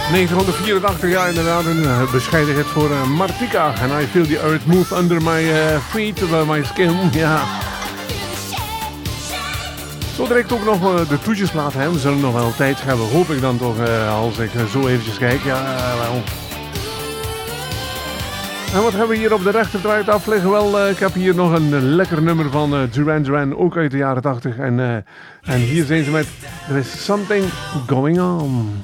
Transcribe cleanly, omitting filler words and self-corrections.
1984, ja inderdaad, een bescheiden hit voor Martika. En I feel the earth move under my feet, my skin, ja. Zo direct ook nog de toetjesplaat, hè. We zullen nog wel tijd hebben, hoop ik dan toch, als ik zo eventjes kijk. Ja, wel. En wat hebben we hier op de rechterdraait af liggen? Wel, ik heb hier nog een lekker nummer van Duran Duran, ook uit de jaren 80. En hier zijn ze met There is Something Going On.